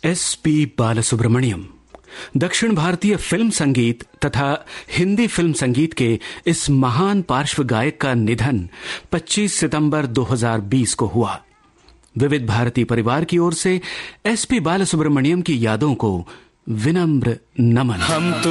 SP. Balasubrahmanyam दक्षिण भारतीय film संगीत तथा हिंदी फिल्म संगीत के इस महान पार्श्व गायक का निधन 25 सितंबर 2020 को हुआ। विविध भारती परिवार की ओर से एस.पी. बालसुब्रमण्यम की यादों को विनम्र नमन।